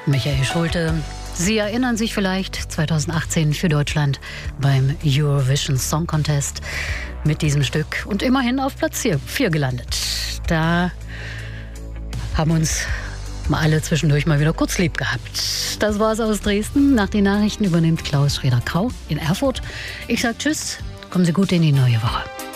Michael Schulte. Sie erinnern sich vielleicht 2018 für Deutschland beim Eurovision Song Contest mit diesem Stück und immerhin auf Platz 4 gelandet. Da haben uns mal alle zwischendurch mal wieder kurz lieb gehabt. Das war's aus Dresden. Nach den Nachrichten übernimmt Klaus Schreder-Krau in Erfurt. Ich sag Tschüss, kommen Sie gut in die neue Woche.